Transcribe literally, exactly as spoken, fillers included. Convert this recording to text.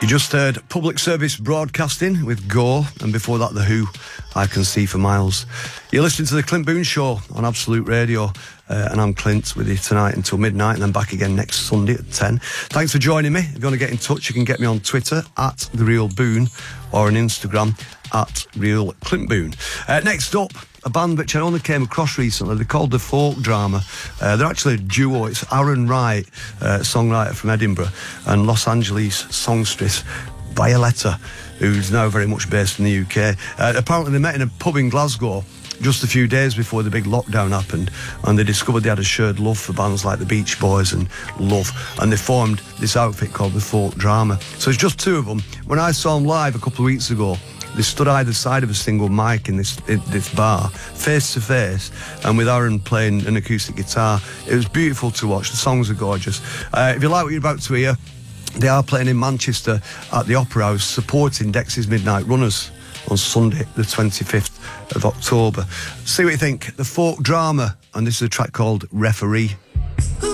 You just heard Public Service Broadcasting with Go, and before that The Who, I Can See for Miles. You're listening to the Clint Boon Show on Absolute Radio, uh, and I'm Clint with you tonight until midnight, and then back again next Sunday at ten. Thanks for joining me. If you want to get in touch, you can get me on Twitter at The Real Boon, or on Instagram at Real Clint Boon. Uh, next up, a band which I only came across recently. They're called The Folk Drama. Uh, they're actually a duo. It's Aaron Wright, uh, songwriter from Edinburgh, and Los Angeles songstress Violetta, who's now very much based in the U K. Uh, apparently they met in a pub in Glasgow just a few days before the big lockdown happened, and they discovered they had a shared love for bands like the Beach Boys and Love, and they formed this outfit called The Folk Drama. So it's just two of them. When I saw them live a couple of weeks ago, they stood either side of a single mic in this in this bar, face to face, and with Aaron playing an acoustic guitar. It was beautiful to watch. The songs are gorgeous. Uh, if you like what you're about to hear, they are playing in Manchester at the Opera House, supporting Dexys Midnight Runners on Sunday, the twenty-fifth of October. See what you think. The Folk Drama, and this is a track called Referee.